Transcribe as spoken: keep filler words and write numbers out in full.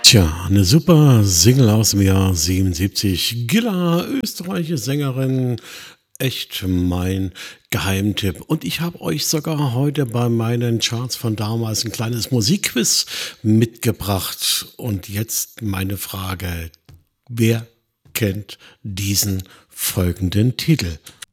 Tja, eine super Single aus dem Jahr siebenundsiebzig. Gilla, österreichische Sängerin, echt mein Geheimtipp. Und ich habe euch sogar heute bei meinen Charts von damals ein kleines Musikquiz mitgebracht. Und jetzt meine Frage: Wer kennt diesen folgenden Titel?